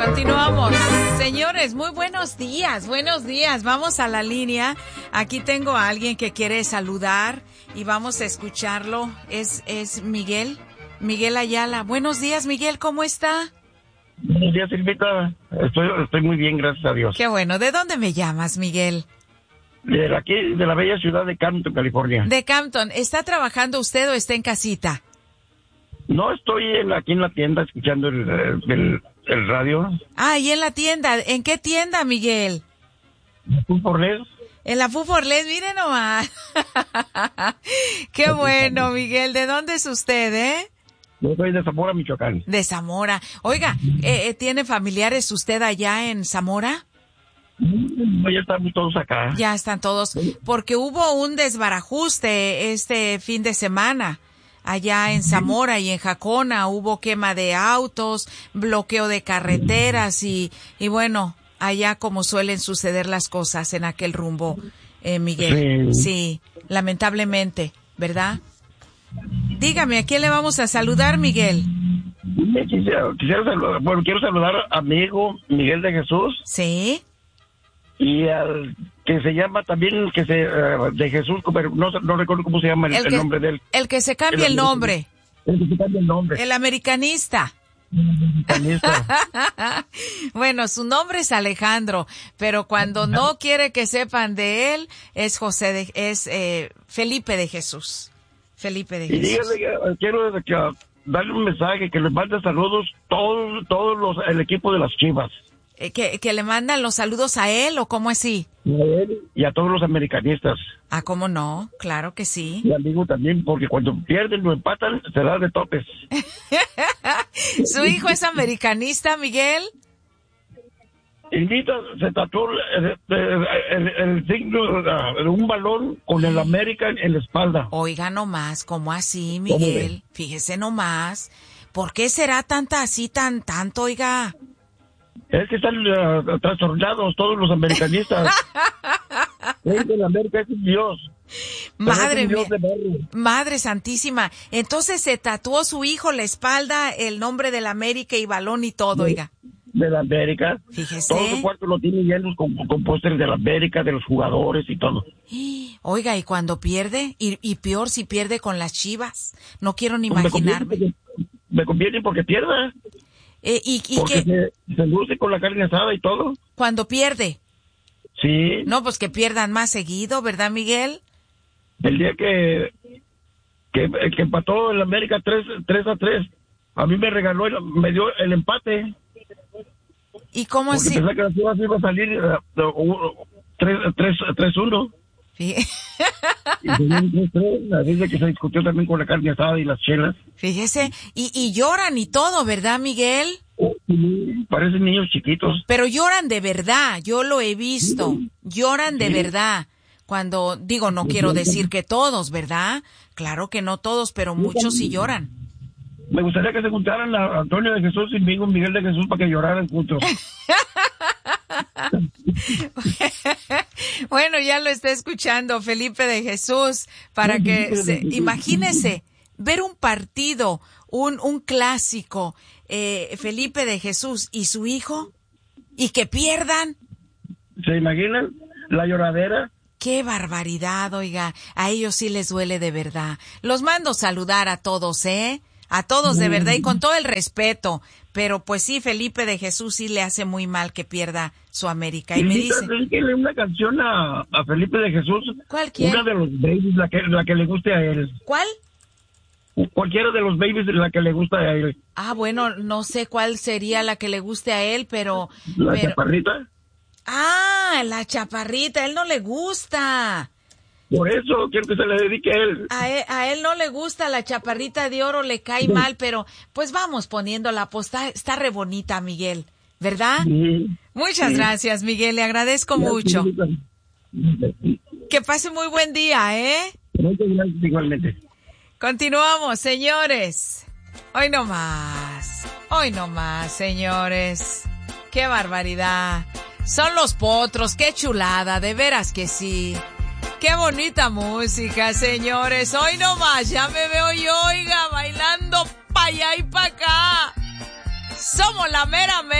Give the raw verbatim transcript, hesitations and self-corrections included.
Continuamos. Señores, muy buenos días, buenos días. Vamos a la línea. Aquí tengo a alguien que quiere saludar y vamos a escucharlo. Es, es Miguel, Miguel Ayala. Buenos días, Miguel, ¿cómo está? Buenos días, Silvita. Estoy, estoy muy bien, gracias a Dios. Qué bueno. ¿De dónde me llamas, Miguel? De aquí, de la bella ciudad de Campton, California. De Campton. ¿Está trabajando usted o está en casita? No, estoy en, aquí en la tienda escuchando el, el, el radio. Ah, y en la tienda. ¿En qué tienda, Miguel? ¿Tú por les? En la Fuforles, mire nomás. Qué bueno, Miguel. ¿De dónde es usted, eh? Yo soy de Zamora, Michoacán. De Zamora. Oiga, eh, ¿tiene familiares usted allá en Zamora? Ya estamos todos acá. Ya están todos. Porque hubo un desbarajuste este fin de semana. Allá en Zamora y en Jacona hubo quema de autos, bloqueo de carreteras y, y bueno, allá como suelen suceder las cosas en aquel rumbo, eh, Miguel. Sí. Sí, lamentablemente, ¿verdad? Dígame, ¿a quién le vamos a saludar, Miguel? Quisiera, quisiera saludar, bueno, quiero saludar a mi hijo Miguel de Jesús. Sí. Y al que se llama también, que se uh, de Jesús, pero no, no recuerdo cómo se llama el, el, que, el nombre de él. El que se cambia el, el nombre. El que se cambia el nombre. El americanista. El americanista. Bueno, su nombre es Alejandro, pero cuando no quiere que sepan de él, es José de, es eh, Felipe de Jesús. Felipe de Jesús. Y dígale que quiero que, darle un mensaje, que les mande saludos todos, todos los, el equipo de las Chivas. ¿Que, que le mandan los saludos a él o cómo así? A él y a todos los americanistas. Ah, ¿cómo no? Claro que sí. Y amigo también, porque cuando pierden o empatan, se da de topes. ¿Su hijo es americanista, Miguel? Invita, se tatuó el, el, el, el signo de un balón con el América en la espalda. Oiga nomás, ¿cómo así, Miguel? Fíjese nomás. ¿Por qué será tanta así, tan tanto, oiga? Es que están uh, trastornados todos los americanistas. El de la América es Dios. Madre mía. Madre santísima. Entonces se tatuó su hijo la espalda, el nombre de la América y balón y todo, de, oiga. De la América. Fíjese. Todo su cuarto lo tiene lleno con, con pósteres de la América, de los jugadores y todo. Oiga, ¿y cuando pierde? Y, y peor si pierde con las Chivas. No quiero ni pues imaginarme. Me conviene, porque, me conviene porque pierda. Eh, y, y Porque que se, se luce con la carne asada y todo. Cuando pierde. Sí. No, pues que pierdan más seguido, ¿verdad, Miguel? El día que que, que empató el América tres a tres, a mí me regaló, el, me dio el empate. ¿Y cómo Porque así? Pensé que las Chivas iba a salir uh, tres uno. Sí. Y dice que se discutió también con la carne asada y las chelas. Fíjese, y, y lloran y todo, ¿verdad, Miguel? Oh, sí, parecen niños chiquitos. Pero lloran de verdad, yo lo he visto. Sí. Lloran de sí. verdad. Cuando, digo, no quiero decir que todos, ¿verdad? Claro que no todos, pero muchos sí lloran. Me gustaría que se juntaran a Antonio de Jesús y Miguel de Jesús para que lloraran juntos. Bueno, ya lo está escuchando Felipe de Jesús, para que se, imagínese ver un partido, un, un clásico, eh, Felipe de Jesús y su hijo, y que pierdan. ¿Se imaginan la lloradera? ¡Qué barbaridad, oiga! A ellos sí les duele de verdad. Los mando saludar a todos, ¿eh? A todos de verdad y con todo el respeto. Pero pues sí, Felipe de Jesús sí le hace muy mal que pierda su América. Y me dice... Dedíquele una canción a, a Felipe de Jesús. ¿Cuál quiere? Una de los babies, la que, la que le guste a él. ¿Cuál? Cualquiera de los babies, la que le gusta a él. Ah, bueno, no sé cuál sería la que le guste a él, pero... ¿La pero... chaparrita? Ah, la chaparrita, a él no le gusta. Por eso quiero que se le dedique a él. A él, a él no le gusta la chaparrita de oro, le cae sí. mal, pero pues vamos poniéndola, pues está, está re bonita, Miguel, ¿verdad? Sí. Muchas sí. gracias, Miguel, le agradezco sí, mucho. Sí. Que pase muy buen día, ¿eh? Muchas gracias, igualmente. Continuamos, señores. Hoy no más, hoy no más, señores. ¡Qué barbaridad! Son los potros, qué chulada, de veras que sí. Qué bonita música, señores. Hoy nomás, ya me veo yo, oiga, bailando pa' allá y pa' acá. Somos la mera mera.